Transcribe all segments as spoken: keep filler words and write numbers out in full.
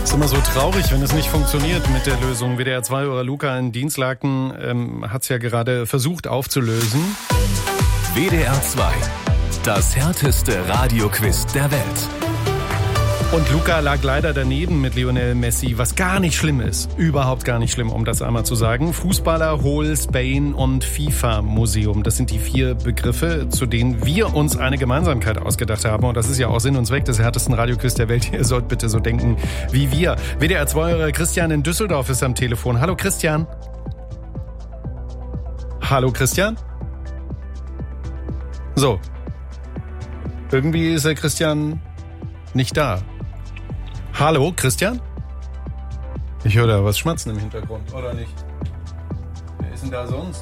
Ist immer so traurig, wenn es nicht funktioniert mit der Lösung. W D R zwei oder Luca in Dienstlaken ähm, hat es ja gerade versucht aufzulösen. W D R zwei, das härteste Radioquiz der Welt. Und Luca lag leider daneben mit Lionel Messi, was gar nicht schlimm ist. Überhaupt gar nicht schlimm, um das einmal zu sagen. Fußballer, Hol, Spain und FIFA-Museum. Das sind die vier Begriffe, zu denen wir uns eine Gemeinsamkeit ausgedacht haben. Und das ist ja auch Sinn und Zweck des härtesten Radioquiz der Welt. Ihr sollt bitte so denken wie wir. W D R zwei, Christian in Düsseldorf ist am Telefon. Hallo Christian. Hallo Christian. So. Irgendwie ist der Christian nicht da. Hallo, Christian? Ich höre da was schmatzen im Hintergrund, oder nicht? Wer ist denn da sonst?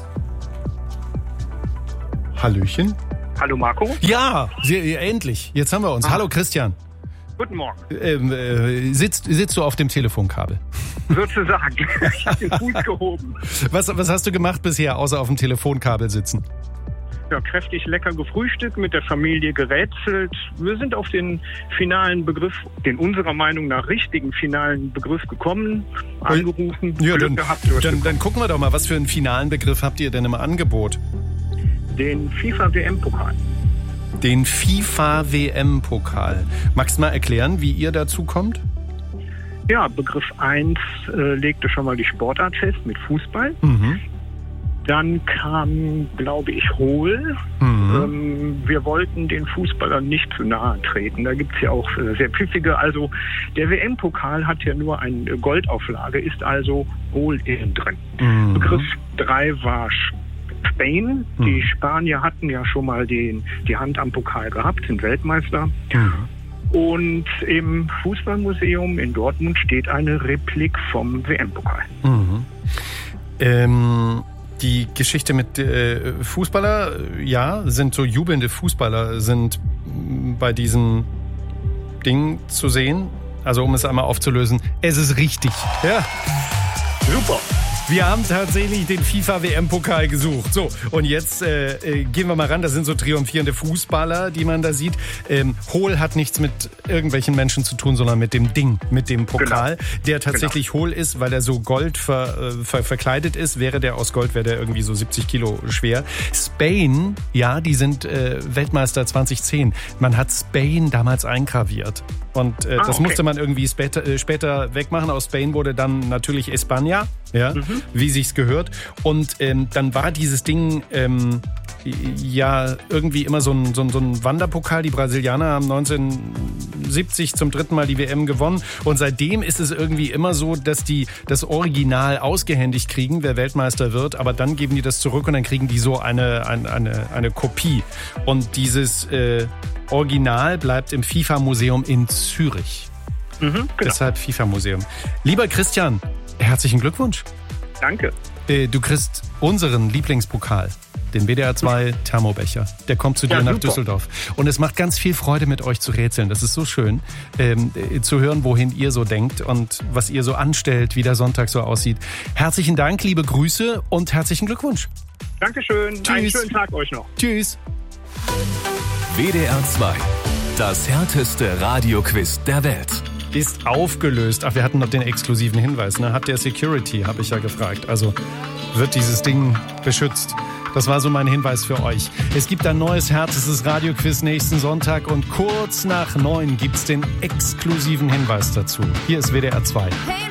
Hallöchen? Hallo Marco? Ja, Sie, endlich. Jetzt haben wir uns. Ah. Hallo Christian. Guten Morgen. Ähm, äh, sitzt, sitzt du auf dem Telefonkabel? Sozusagen. Ich habe den Fuß gehoben. Was, was hast du gemacht bisher, außer auf dem Telefonkabel sitzen? Ja, kräftig lecker gefrühstückt, mit der Familie gerätselt. Wir sind auf den finalen Begriff, den unserer Meinung nach richtigen finalen Begriff gekommen, angerufen, ja, Glück dann, gehabt. Dann, dann gucken wir doch mal, was für einen finalen Begriff habt ihr denn im Angebot? Den FIFA-W M-Pokal. Den FIFA-W M-Pokal. Magst du mal erklären, wie ihr dazu kommt? Ja, Begriff eins äh, legte schon mal die Sportart fest mit Fußball. Mhm. Dann kam, glaube ich, Hol. Mhm. Ähm, wir wollten den Fußballern nicht zu nahe treten. Da gibt's ja auch äh, sehr pfiffige. Also der W M-Pokal hat ja nur eine Goldauflage, ist also Hol innen drin. Mhm. Begriff drei war Spain. Mhm. Die Spanier hatten ja schon mal den, die Hand am Pokal gehabt, sind Weltmeister. Mhm. Und im Fußballmuseum in Dortmund steht eine Replik vom W M-Pokal. Mhm. Ähm... Die Geschichte mit äh, Fußballer, ja, sind so jubelnde Fußballer, sind bei diesem Ding zu sehen. Also um es einmal aufzulösen, es ist richtig. Ja. Super. Wir haben tatsächlich den FIFA-W M-Pokal gesucht. So, und jetzt äh, äh, gehen wir mal ran. Das sind so triumphierende Fußballer, die man da sieht. Ähm, Hol hat nichts mit irgendwelchen Menschen zu tun, sondern mit dem Ding, mit dem Pokal, genau. Der tatsächlich genau. hohl ist, weil er so Gold ver, äh, ver, verkleidet ist. Wäre der aus Gold, wäre der irgendwie so siebzig Kilo schwer. Spain, ja, die sind äh, Weltmeister zwanzig zehn. Man hat Spain damals eingraviert. Und äh, ah, das okay. musste man irgendwie später, äh, später wegmachen. Aus Spain wurde dann natürlich España, ja, mhm. wie sich's gehört. Und ähm, dann war dieses Ding ähm, ja irgendwie immer so ein, so, ein, so ein Wanderpokal. Die Brasilianer haben neunzehnhundertsiebzig zum dritten Mal die W M gewonnen. Und seitdem ist es irgendwie immer so, dass die das Original ausgehändigt kriegen, wer Weltmeister wird. Aber dann geben die das zurück und dann kriegen die so eine, eine, eine, eine Kopie. Und dieses äh, Original bleibt im FIFA-Museum in Zürich. Mhm, genau. Deshalb FIFA-Museum. Lieber Christian, herzlichen Glückwunsch. Danke. Äh, du kriegst unseren Lieblingspokal, den W D R zwei Thermobecher. Der kommt zu dir ja, nach super. Düsseldorf. Und es macht ganz viel Freude, mit euch zu rätseln. Das ist so schön, ähm, zu hören, wohin ihr so denkt und was ihr so anstellt, wie der Sonntag so aussieht. Herzlichen Dank, liebe Grüße und herzlichen Glückwunsch. Dankeschön. Tschüss. Einen schönen Tag euch noch. Tschüss. W D R zwei, das härteste Radioquiz der Welt. Ist aufgelöst. Ach, wir hatten noch den exklusiven Hinweis. Ne? Hat der Security, habe ich ja gefragt. Also wird dieses Ding beschützt. Das war so mein Hinweis für euch. Es gibt ein neues härtestes Radioquiz nächsten Sonntag und kurz nach neun gibt's den exklusiven Hinweis dazu. Hier ist W D R zwei. Hey.